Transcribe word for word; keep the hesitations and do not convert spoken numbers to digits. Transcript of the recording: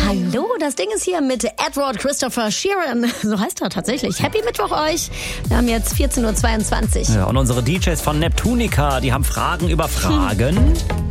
Hallo, das Ding ist hier mit Edward Christopher Sheeran. So heißt er tatsächlich. Happy Mittwoch euch. Wir haben jetzt vierzehn Uhr zweiundzwanzig. Ja, und unsere D Js von Neptunica, die haben Fragen über Fragen. Hm.